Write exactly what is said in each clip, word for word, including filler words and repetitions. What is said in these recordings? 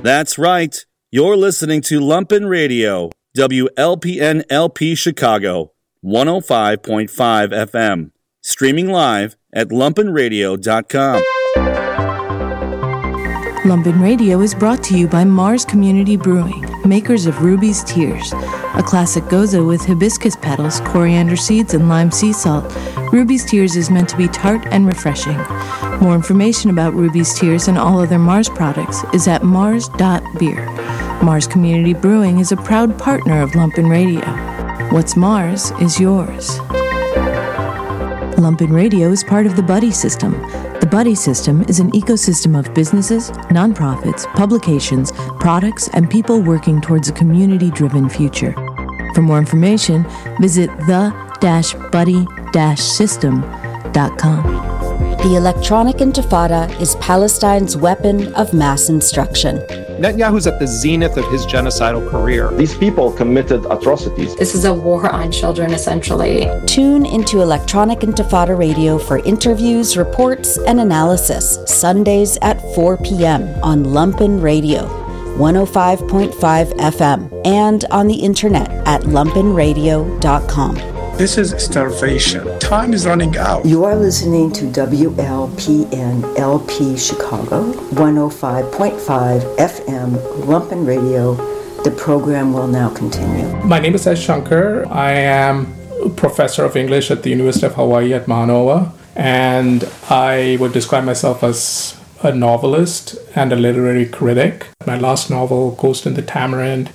That's right. You're listening to Lumpen Radio, W L P N L P Chicago, one oh five point five F M. Streaming live at lumpen radio dot com. Lumpen Radio is brought to you by Mars Community Brewing, makers of Ruby's Tears, a classic goza with hibiscus petals, coriander seeds, and lime sea salt. Ruby's Tears is meant to be tart and refreshing. More information about Ruby's Tears and all other Mars products is at mars dot beer. Mars Community Brewing is a proud partner of Lumpen Radio. What's Mars is yours. Lumpen Radio is part of the Buddy System. The Buddy System is an ecosystem of businesses, nonprofits, publications, products, and people working towards a community-driven future. For more information, visit the dash buddy dash system dot com. The electronic intifada is Palestine's weapon of mass instruction. Netanyahu's at the zenith of his genocidal career. These people committed atrocities. This is a war on children, essentially. Tune into Electronic Intifada Radio for interviews, reports, and analysis, Sundays at four p.m. on Lumpen Radio, one oh five point five F M, and on the internet at lumpen radio dot com. This is starvation. Time is running out. You are listening to W L P N L P Chicago, one oh five point five F M, Lumpen Radio. The program will now continue. My name is S. Shankar. I am a professor of English at the University of Hawaii at Manoa, and I would describe myself as a novelist and a literary critic. My last novel, Ghost in the Tamarind,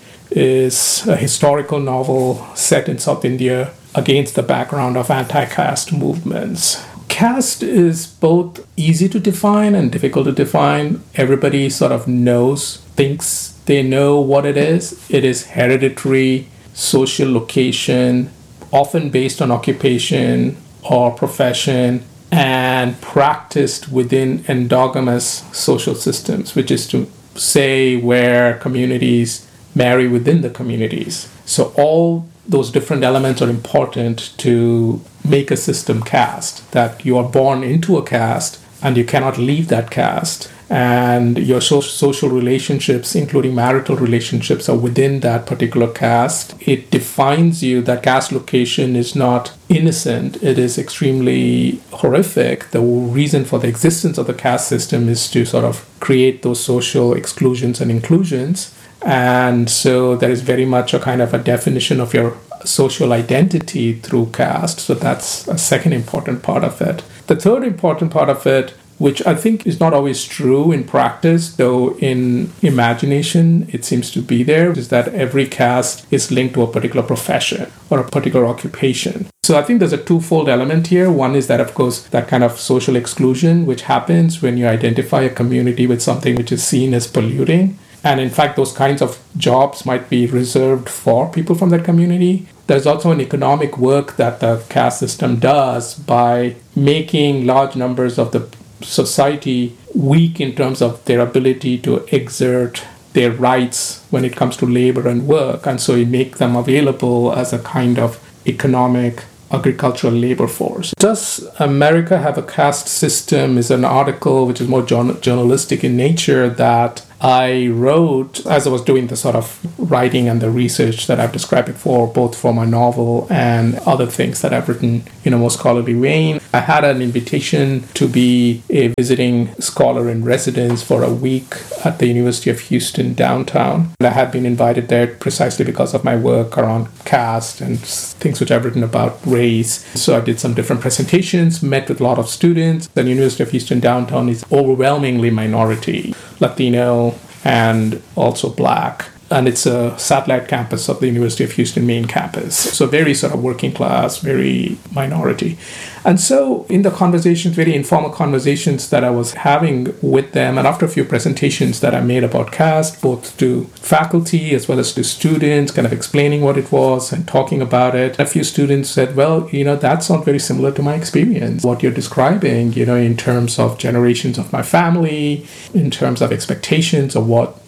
is a historical novel set in South India against the background of anti-caste movements. Caste is both easy to define and difficult to define. Everybody sort of knows, thinks they know what it is. It is hereditary, social location, often based on occupation or profession, and practiced within endogamous social systems, which is to say where communities marry within the communities. So all those different elements are important to make a system caste, that you are born into a caste and you cannot leave that caste. And your so- social relationships, including marital relationships, are within that particular caste. It defines you. That caste location is not innocent. It is extremely horrific. The reason for the existence of the caste system is to sort of create those social exclusions and inclusions. And so there is very much a kind of a definition of your social identity through caste. So that's a second important part of it. The third important part of it, which I think is not always true in practice, though in imagination it seems to be there, is that every caste is linked to a particular profession or a particular occupation. So I think there's a twofold element here. One is that, of course, that kind of social exclusion, which happens when you identify a community with something which is seen as polluting. And in fact, those kinds of jobs might be reserved for people from that community. There's also an economic work that the caste system does by making large numbers of the society weak in terms of their ability to exert their rights when it comes to labor and work. And so you make them available as a kind of economic agricultural labor force. Does America have a caste system is an article which is more journal- journalistic in nature that I wrote as I was doing the sort of writing and the research that I've described before, both for my novel and other things that I've written in a more scholarly vein. I had an invitation to be a visiting scholar in residence for a week at the University of Houston downtown. And I had been invited there precisely because of my work around caste and things which I've written about race. So I did some different presentations, met with a lot of students. The University of Houston downtown is overwhelmingly minority, Latino, and also Black. And it's a satellite campus of the University of Houston main campus. So very sort of working class, very minority. And so in the conversations, very informal conversations that I was having with them, and after a few presentations that I made about caste, both to faculty as well as to students, kind of explaining what it was and talking about it, a few students said, well, you know, that's not very similar to my experience. What you're describing, you know, in terms of generations of my family, in terms of expectations of what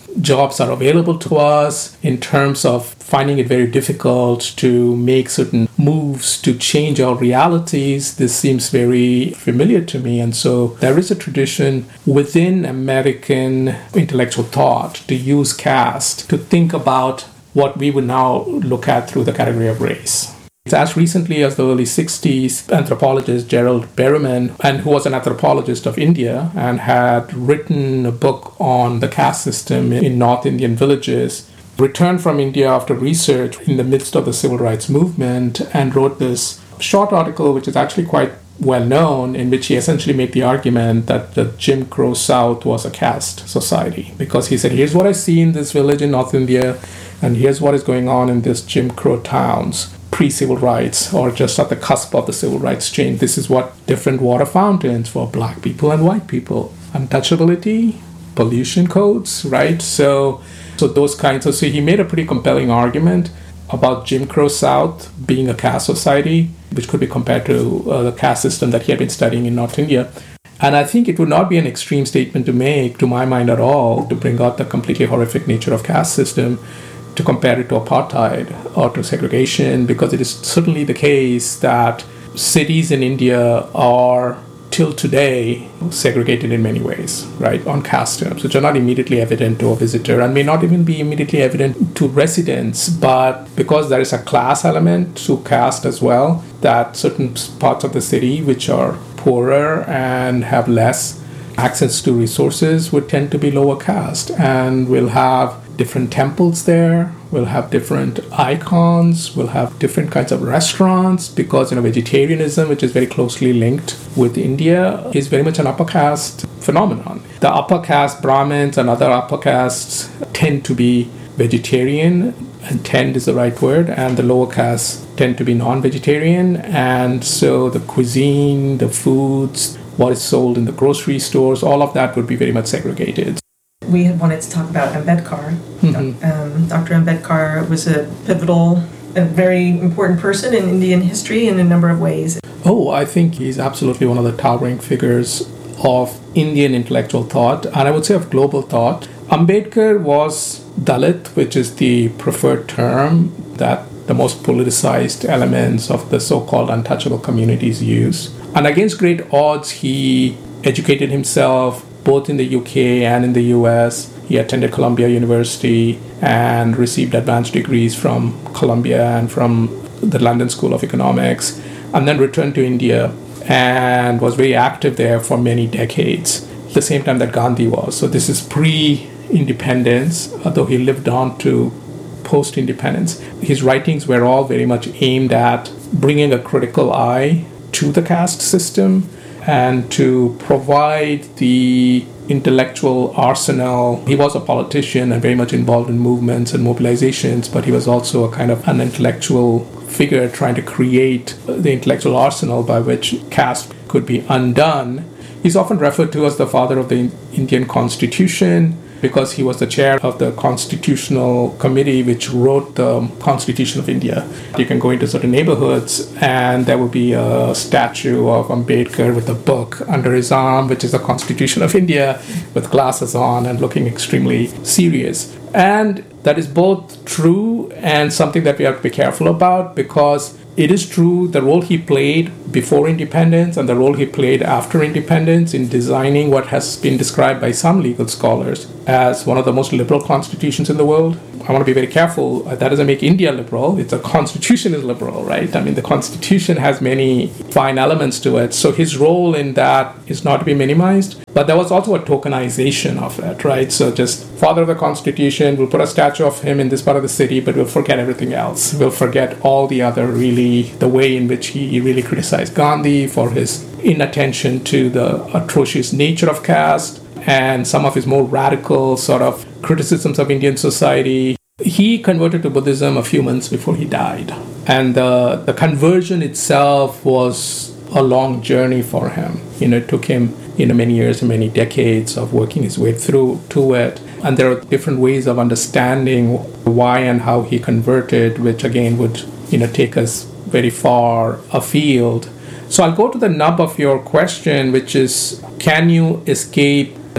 jobs are available to us, in terms of finding it very difficult to make certain moves to change our realities. This seems very familiar to me. And so there is a tradition within American intellectual thought to use caste to think about what we would now look at through the category of race. As recently as the early sixties, anthropologist Gerald Berriman, and who was an anthropologist of India and had written a book on the caste system in North Indian villages, returned from India after research in the midst of the civil rights movement and wrote this short article, which is actually quite well known, in which he essentially made the argument that the Jim Crow South was a caste society. Because he said, here's what I see in this village in North India, and here's what is going on in this Jim Crow towns, pre-civil rights, or just at the cusp of the civil rights change. This is what different water fountains for black people and white people, untouchability, pollution codes, right? So, so those kinds of, so he made a pretty compelling argument about Jim Crow South being a caste society, which could be compared to uh, the caste system that he had been studying in North India. And I think it would not be an extreme statement to make, to my mind at all, to bring out the completely horrific nature of caste system, to compare it to apartheid or to segregation, because it is certainly the case that cities in India are, till today, segregated in many ways, right, on caste terms, which are not immediately evident to a visitor and may not even be immediately evident to residents. But because there is a class element to caste as well, that certain parts of the city which are poorer and have less access to resources would tend to be lower caste, and will have different temples there, we'll have different icons, we'll have different kinds of restaurants, because, you know, vegetarianism, which is very closely linked with India, is very much an upper caste phenomenon. The upper caste Brahmins and other upper castes tend to be vegetarian, and tend is the right word, and the lower castes tend to be non-vegetarian, and so the cuisine, the foods, what is sold in the grocery stores, all of that would be very much segregated. We had wanted to talk about Ambedkar. Mm-hmm. Um, Doctor Ambedkar was a pivotal, a very important person in Indian history in a number of ways. Oh, I think he's absolutely one of the towering figures of Indian intellectual thought, and I would say of global thought. Ambedkar was Dalit, which is the preferred term that the most politicized elements of the so-called untouchable communities use. And against great odds, he educated himself both in the U K and in the U S. He attended Columbia University and received advanced degrees from Columbia and from the London School of Economics, and then returned to India and was very active there for many decades, at the same time that Gandhi was. So this is pre-independence, although he lived on to post-independence. His writings were all very much aimed at bringing a critical eye to the caste system and to provide the intellectual arsenal. He was a politician and very much involved in movements and mobilizations, but he was also a kind of an intellectual figure trying to create the intellectual arsenal by which caste could be undone. He's often referred to as the father of the Indian Constitution, because he was the chair of the Constitutional Committee which wrote the Constitution of India. You can go into certain neighborhoods and there will be a statue of Ambedkar with a book under his arm, which is the Constitution of India, with glasses on and looking extremely serious. And that is both true and something that we have to be careful about, because it is true the role he played before independence and the role he played after independence in designing what has been described by some legal scholars as one of the most liberal constitutions in the world. I want to be very careful. That doesn't make India liberal. It's a constitution is liberal, right? I mean, the constitution has many fine elements to it. So his role in that is not to be minimized. But there was also a tokenization of it, right? So just father of the constitution, we'll put a statue of him in this part of the city, but we'll forget everything else. We'll forget all the other really, the way in which he really criticized Gandhi for his inattention to the atrocious nature of caste and some of his more radical sort of criticisms of Indian society. He converted to Buddhism a few months before he died. And the, the conversion itself was a long journey for him. You know, it took him, you know, many years and many decades of working his way through to it. And there are different ways of understanding why and how he converted, which again would, you know, take us very far afield. So I'll go to the nub of your question, which is, can you escape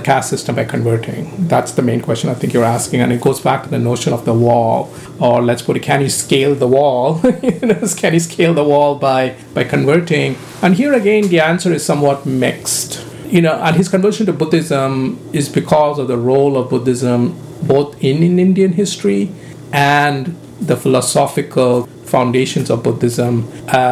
the caste system by converting? That's the main question I think you're asking. And it goes back to the notion of the wall. Or let's put it, can you scale the wall? you know, can you scale the wall by, by converting? And here again, the answer is somewhat mixed. You know, and his conversion to Buddhism is because of the role of Buddhism both in, in Indian history and the philosophical foundations of Buddhism.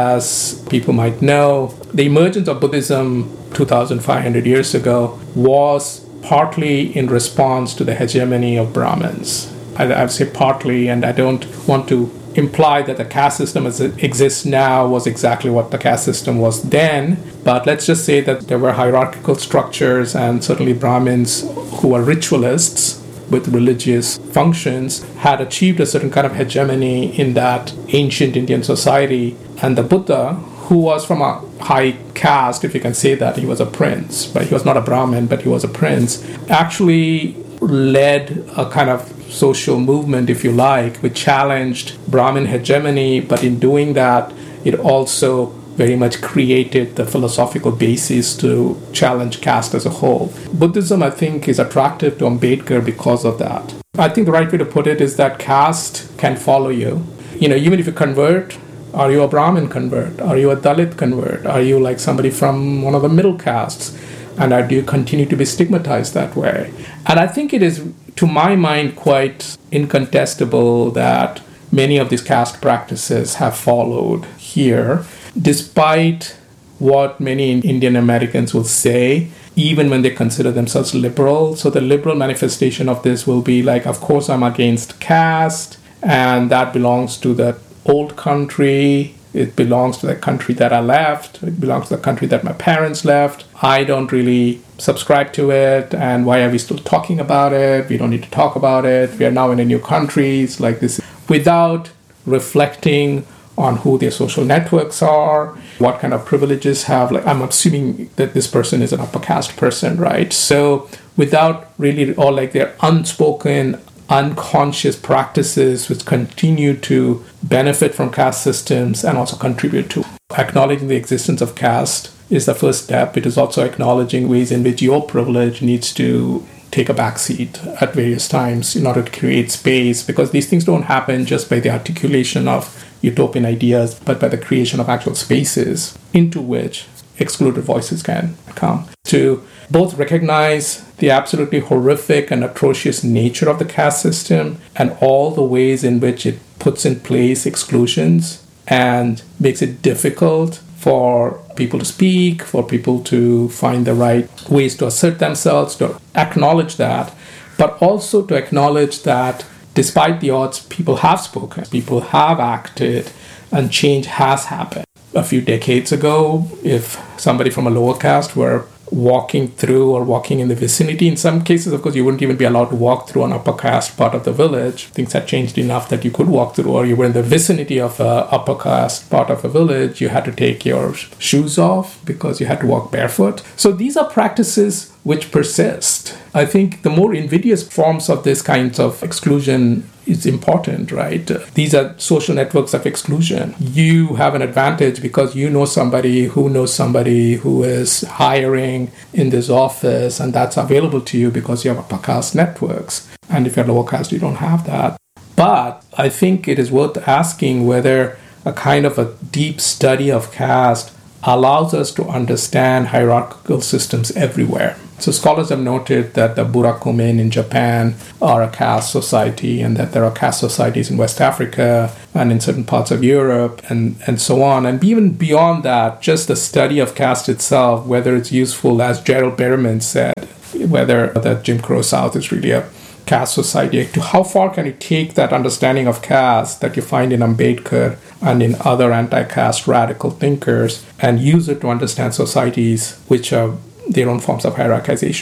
As people might know, the emergence of Buddhism two thousand five hundred years ago was partly in response to the hegemony of Brahmins. I, I would say partly, and I don't want to imply that the caste system as it exists now was exactly what the caste system was then, but let's just say that there were hierarchical structures, and certainly Brahmins who were ritualists with religious functions had achieved a certain kind of hegemony in that ancient Indian society. And the Buddha, who was from a high caste, if you can say that, he was a prince, but he was not a Brahmin, but he was a prince, actually led a kind of social movement, if you like, which challenged Brahmin hegemony, but in doing that, it also very much created the philosophical basis to challenge caste as a whole. Buddhism, I think, is attractive to Ambedkar because of that. I think the right way to put it is that caste can follow you. You know, even if you convert, are you a Brahmin convert? Are you a Dalit convert? Are you like somebody from one of the middle castes? And do you continue to be stigmatized that way? And I think it is, to my mind, quite incontestable that many of these caste practices have followed here, despite what many Indian Americans will say, even when they consider themselves liberal. So the liberal manifestation of this will be like, of course, I'm against caste, and that belongs to the old country. It belongs to the country that I left. It belongs to the country that my parents left. I don't really subscribe to it. And why are we still talking about it? We don't need to talk about it. We are now in a new country. It's like this, without reflecting on who their social networks are, what kind of privileges have. Like, I'm assuming that this person is an upper caste person, right? So without really, or like their unspoken, unconscious practices which continue to benefit from caste systems and also contribute to. Acknowledging the existence of caste is the first step. It is also acknowledging ways in which your privilege needs to take a backseat at various times in order to create space, because these things don't happen just by the articulation of utopian ideas, but by the creation of actual spaces into which excluded voices can come. To both recognize the absolutely horrific and atrocious nature of the caste system and all the ways in which it puts in place exclusions and makes it difficult for people to speak, for people to find the right ways to assert themselves, to acknowledge that, but also to acknowledge that despite the odds, people have spoken, people have acted, and change has happened. A few decades ago, if somebody from a lower caste were walking through or walking in the vicinity, in some cases, of course, you wouldn't even be allowed to walk through an upper caste part of the village. Things had changed enough that you could walk through, or you were in the vicinity of an upper caste part of a village, you had to take your shoes off because you had to walk barefoot. So these are practices which persist. I think the more invidious forms of this kind of exclusion is important, right? These are social networks of exclusion. You have an advantage because you know somebody who knows somebody who is hiring in this office, and that's available to you because you have upper caste networks. And if you're lower caste, you don't have that. But I think it is worth asking whether a kind of a deep study of caste allows us to understand hierarchical systems everywhere. So scholars have noted that the Burakumin in Japan are a caste society, and that there are caste societies in West Africa and in certain parts of Europe, and, and so on. And even beyond that, just the study of caste itself, whether it's useful, as Gerald Berman said, whether that Jim Crow South is really a caste society, to how far can you take that understanding of caste that you find in Ambedkar and in other anti-caste radical thinkers and use it to understand societies which are their own forms of hierarchization.